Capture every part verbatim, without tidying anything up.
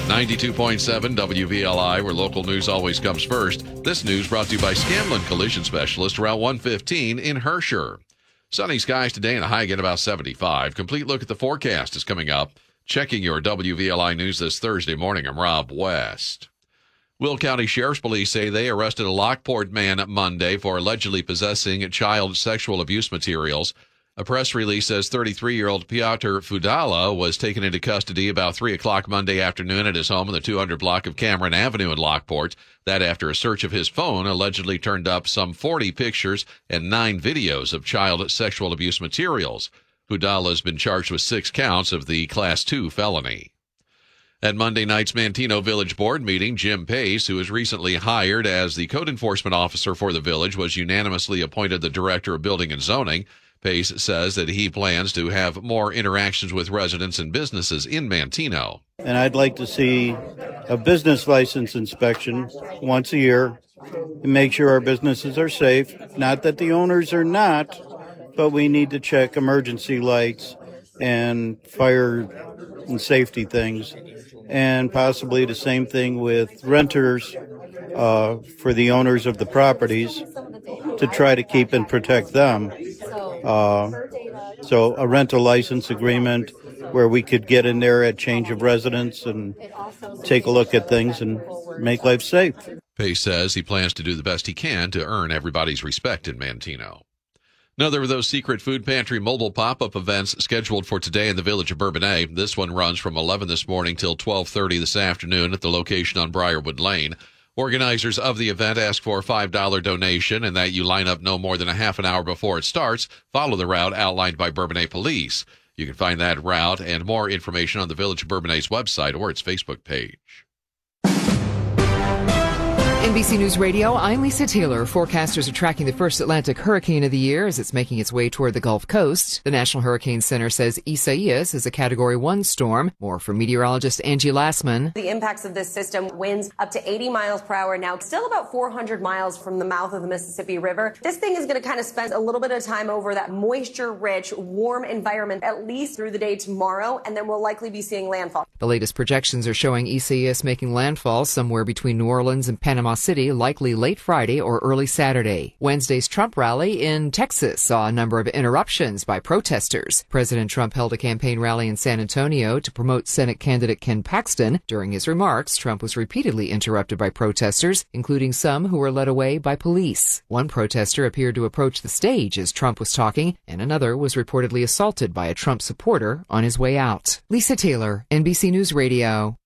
ninety-two point seven W V L I, where local news always comes first. This news brought to you by Scanlon Collision Specialist, Route one fifteen in Herscher. Sunny skies today and a high again about seventy-five. Complete look at the forecast is coming up. Checking your W V L I news this Thursday morning, I'm Rob West. Will County Sheriff's Police say they arrested a Lockport man Monday for allegedly possessing child sexual abuse materials. A press release says thirty-three-year-old Piotr Fudala was taken into custody about three o'clock Monday afternoon at his home in the two hundred block of Cameron Avenue in Lockport. That after a search of his phone allegedly turned up some forty pictures and nine videos of child sexual abuse materials. Fudala has been charged with six counts of the Class two felony. At Monday night's Manteno Village Board meeting, Jim Pace, who was recently hired as the code enforcement officer for the village, was unanimously appointed the director of building and zoning. Pace says that he plans to have more interactions with residents and businesses in Manteno. And I'd like to see a business license inspection once a year and make sure our businesses are safe. Not that the owners are not, but we need to check emergency lights and fire and safety things. And possibly the same thing with renters uh, for the owners of the properties to try to keep and protect them. Uh, so a rental license agreement where we could get in there at change of residence and take a look at things and make life safe. Pace says he plans to do the best he can to earn everybody's respect in Manteno. Another of those secret food pantry mobile pop-up events scheduled for today in the village of Bourbonnais. This one runs from eleven this morning till twelve thirty this afternoon at the location on Briarwood Lane. Organizers of the event ask for a five dollar donation and that you line up no more than a half an hour before it starts. Follow the route outlined by Bourbonnais Police. You can find that route and more information on the Village of Bourbonnais website or its Facebook page. N B C News Radio, I'm Lisa Taylor. Forecasters are tracking the first Atlantic hurricane of the year as it's making its way toward the Gulf Coast. The National Hurricane Center says Isaias is a Category one storm. More from meteorologist Angie Lassman. The impacts of this system, winds up to eighty miles per hour now, still about four hundred miles from the mouth of the Mississippi River. This thing is going to kind of spend a little bit of time over that moisture-rich, warm environment at least through the day tomorrow, and then we'll likely be seeing landfall. The latest projections are showing Isaias making landfall somewhere between New Orleans and Panama City, likely late Friday or early Saturday. Wednesday's Trump rally in Texas saw a number of interruptions by protesters. President Trump held a campaign rally in San Antonio to promote Senate candidate Ken Paxton. During his remarks, Trump was repeatedly interrupted by protesters, including some who were led away by police. One protester appeared to approach the stage as Trump was talking, and another was reportedly assaulted by a Trump supporter on his way out. Lisa Taylor, N B C News Radio.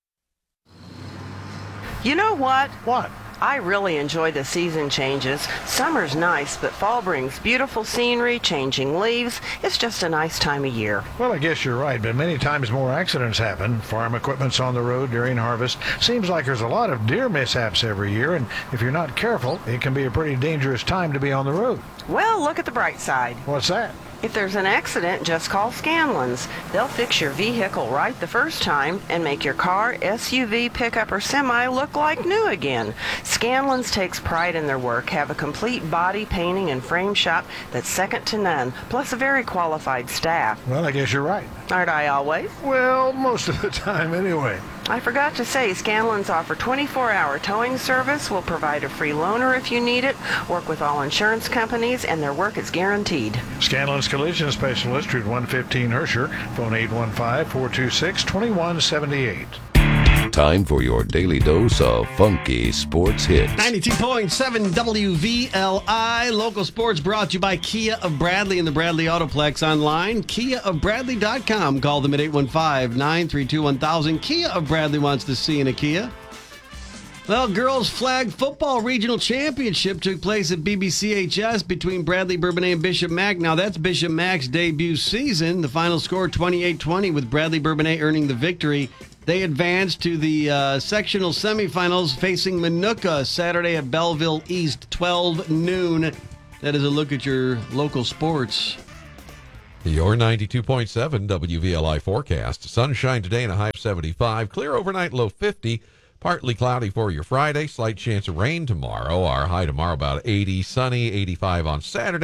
You know what? What? I really enjoy the season changes. Summer's nice, but fall brings beautiful scenery, changing leaves. It's just a nice time of year. Well, I guess you're right, but many times more accidents happen. Farm equipment's on the road during harvest. Seems like there's a lot of deer mishaps every year, and if you're not careful, it can be a pretty dangerous time to be on the road. Well, look at the bright side. What's that? If there's an accident, just call Scanlon's. They'll fix your vehicle right the first time and make your car, S U V, pickup, or semi look like new again. Scanlon's takes pride in their work, have a complete body painting and frame shop that's second to none, plus a very qualified staff. Well, I guess you're right. Aren't I always? Well, most of the time anyway. I forgot to say, Scanlon's offer twenty-four hour towing service, will provide a free loaner if you need it, work with all insurance companies, and their work is guaranteed. Scanlon's Collision Specialist, Route one fifteen Herscher, phone eight one five, four two six, two one seven eight. Time for your daily dose of funky sports hits. ninety-two point seven W V L I. Local sports brought to you by Kia of Bradley and the Bradley Autoplex online. Kia of Bradley dot com. Call them at eight one five, nine three two, one thousand. Kia of Bradley wants to see in a Kia. Well, girls flag football regional championship took place at B B C H S between Bradley, Bourbonnais, and Bishop Mack. Now, that's Bishop Mack's debut season. The final score twenty-eight twenty with Bradley Bourbonnais earning the victory. They advanced to the uh, sectional semifinals facing Minooka Saturday at Belleville East, twelve noon. That is a look at your local sports. Your ninety-two point seven W V L I forecast. Sunshine today and a high of seventy-five. Clear overnight, low fifty. Partly cloudy for your Friday. Slight chance of rain tomorrow. Our high tomorrow about eighty. Sunny, eighty-five on Saturday.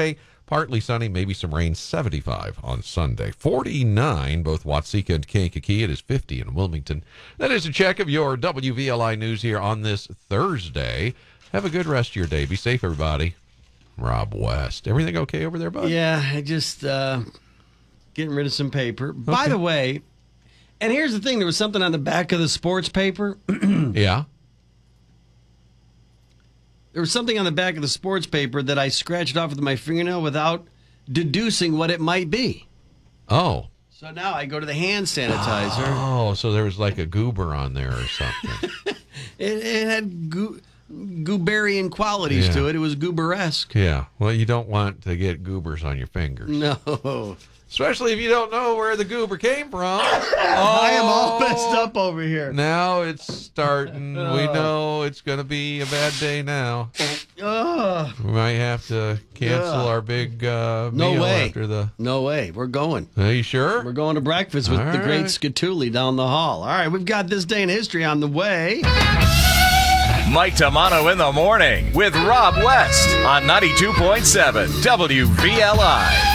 Partly sunny, maybe some rain, seventy-five on Sunday. forty-nine, both Watseka and Kankakee. It is fifty in Wilmington. That is a check of your W V L I news here on this Thursday. Have a good rest of your day. Be safe, everybody. Rob West. Everything okay over there, bud? Yeah, I just uh, getting rid of some paper. Okay. By the way, and here's the thing. There was something on the back of the sports paper. Yeah. There was something on the back of the sports paper that I scratched off with my fingernail without deducing what it might be. Oh. So now I go to the hand sanitizer. Oh, so there was like a goober on there or something. it, it had goo, gooberian qualities yeah. to it. It was gooberesque. Yeah. Well, you don't want to get goobers on your fingers. No. Especially if you don't know where the goober came from. Oh, I am all messed up over here. Now it's starting. Oh. We know it's going to be a bad day now. Oh. We might have to cancel oh. our big uh, no meal way. after the... No way. We're going. Are you sure? We're going to breakfast with all the right. great Skatuli down the hall. All right, we've got This Day in History on the way. Mike Tamano in the morning with Rob West on ninety-two point seven W V L I.